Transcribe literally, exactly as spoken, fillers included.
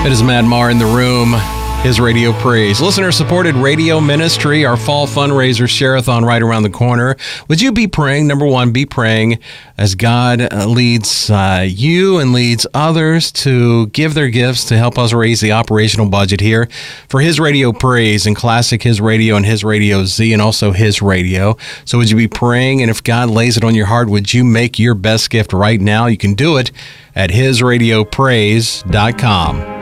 It is Matt Maher in the room. His Radio Praise. Listener-supported radio ministry. Our fall fundraiser share-a-thon right around the corner. Would you be praying? Number one, be praying as God uh, leads uh, you and leads others to give their gifts to help us raise the operational budget here for His Radio Praise and Classic His Radio and His Radio Z and also His Radio. So would you be praying? And if God lays it on your heart, would you make your best gift right now? You can do it at his radio praise dot com.